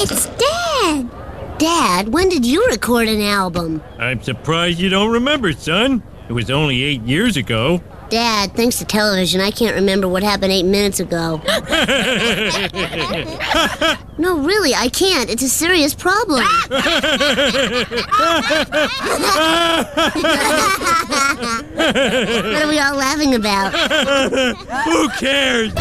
It's Dad! Dad, when did you record an album? I'm surprised you don't remember, son. It was only 8 years ago. Dad, thanks to television, I can't remember what happened 8 minutes ago. No, really, I can't. It's a serious problem. What are we all laughing about? Who cares?